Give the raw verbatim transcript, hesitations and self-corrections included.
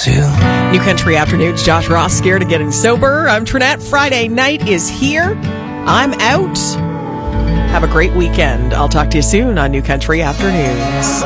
too. New Country Afternoons, Josh Ross, scared of getting sober. I'm Trinette. Friday night is here. I'm out. Have a great weekend. I'll talk to you soon on New Country Afternoons.